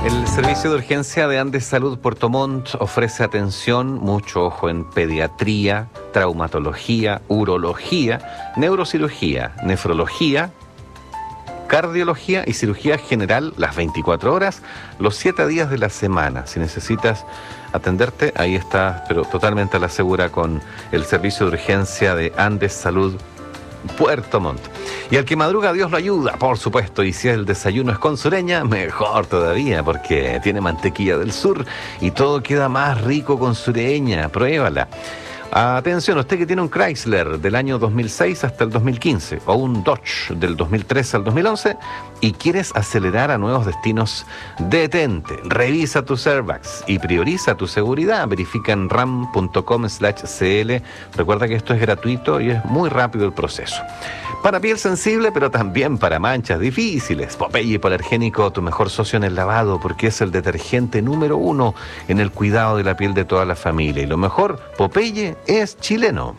El servicio de urgencia de Andes Salud Puerto Montt ofrece atención, mucho ojo, en pediatría, traumatología, urología, neurocirugía, nefrología, cardiología y cirugía general las 24 horas, los 7 días de la semana. Si necesitas atenderte, ahí estás, pero totalmente a la segura con el servicio de urgencia de Andes Salud Puerto Montt. Y al que madruga, Dios lo ayuda, por supuesto. Y si el desayuno es con sureña, mejor todavía, porque tiene mantequilla del sur y todo queda más rico con sureña. Pruébala. Atención, usted que tiene un Chrysler del año 2006 hasta el 2015 o un Dodge del 2013 al 2011 y quieres acelerar a nuevos destinos, detente, revisa tus airbags y prioriza tu seguridad. Verifica en ram.com/cl. Recuerda que esto es gratuito y es muy rápido el proceso. Para piel sensible, pero también para manchas difíciles, Popeye Hipoalergénico, tu mejor socio en el lavado, porque es el detergente número 1 en el cuidado de la piel de toda la familia. Y lo mejor, Popeye es chileno.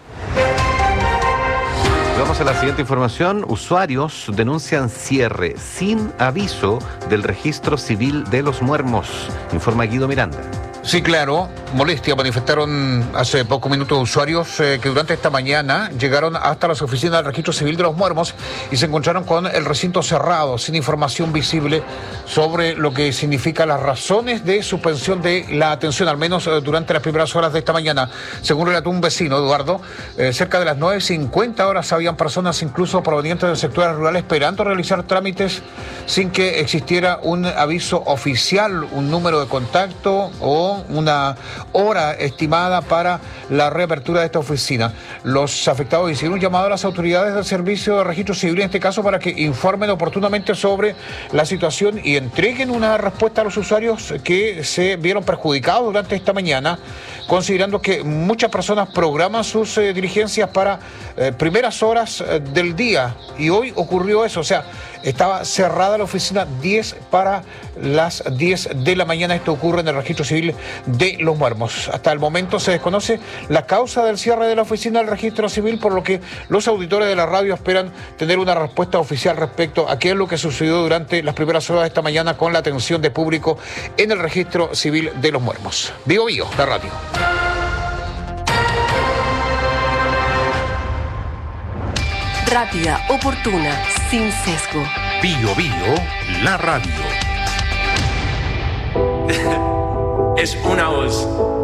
Vamos a la siguiente información. Usuarios denuncian cierre sin aviso del registro civil de Los Muermos. Informa Guido Miranda. Sí, claro, molestia manifestaron hace pocos minutos usuarios que durante esta mañana llegaron hasta las oficinas del Registro Civil de Los Muermos y se encontraron con el recinto cerrado, sin información visible sobre lo que significa las razones de suspensión de la atención, al menos durante las primeras horas de esta mañana. Según relató un vecino, Eduardo, cerca de las 9:50 horas habían personas incluso provenientes del sector rural esperando realizar trámites sin que existiera un aviso oficial, un número de contacto o una hora estimada para la reapertura de esta oficina. Los afectados hicieron un llamado a las autoridades del Servicio de Registro Civil, en este caso, para que informen oportunamente sobre la situación y entreguen una respuesta a los usuarios que se vieron perjudicados durante esta mañana, considerando que muchas personas programan sus diligencias para primeras horas del día, y hoy ocurrió eso. O sea, estaba cerrada la oficina 10 para las 10 de la mañana. Esto ocurre en el Registro Civil de Los Muermos. Hasta el momento se desconoce la causa del cierre de la oficina del Registro Civil, por lo que los auditores de la radio esperan tener una respuesta oficial respecto a qué es lo que sucedió durante las primeras horas de esta mañana con la atención de público en el Registro Civil de Los Muermos. Bio Bio, la radio. Rápida, oportuna, sin sesgo. Bio Bio, la radio. Es una voz.